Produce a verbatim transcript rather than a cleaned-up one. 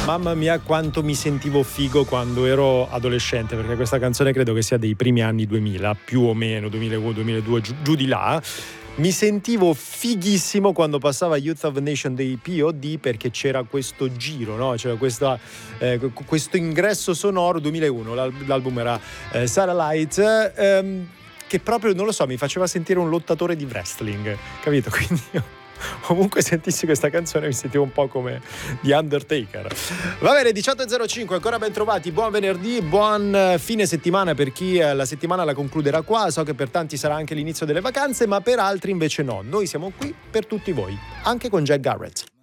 Mamma mia quanto mi sentivo figo quando ero adolescente, perché questa canzone credo che sia dei primi anni duemila, più o meno duemilauno duemiladue, giù, giù di là. Mi sentivo fighissimo quando passava Youth of a Nation dei P O D, perché c'era questo giro, no? C'era questa, eh, questo ingresso sonoro. Duemilauno, l'album era eh, Satellite, ehm, che proprio, non lo so, mi faceva sentire un lottatore di wrestling, capito? Quindi io ovunque sentissi questa canzone mi sentivo un po' come The Undertaker. Va bene, diciotto e zero cinque, ancora ben trovati, buon venerdì, buon fine settimana per chi la settimana la concluderà qua. So che per tanti sarà anche l'inizio delle vacanze, ma per altri invece no. Noi siamo qui per tutti voi, anche con Jack Garrett.